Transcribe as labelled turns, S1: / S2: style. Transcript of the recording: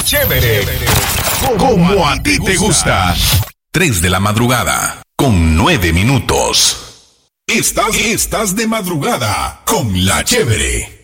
S1: Chévere. Como a ti te gusta. 3 de la madrugada, con 9 minutos. Estás de madrugada con La Chévere.